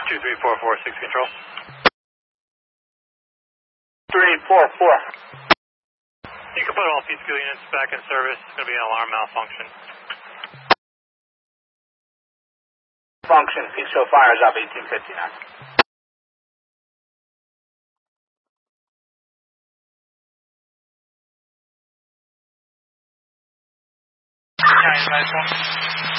23446 control. 344. You can put all P-Skill units back in service. It's going to be an alarm malfunction. Function, P-Skill fires up 1859. Nice one.